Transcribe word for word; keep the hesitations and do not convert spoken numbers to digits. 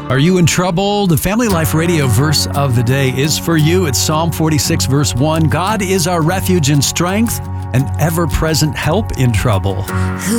Are you in trouble? The Family Life Radio verse of the day is for you. It's Psalm forty-six, verse one. God is our refuge and strength, an ever-present help in trouble.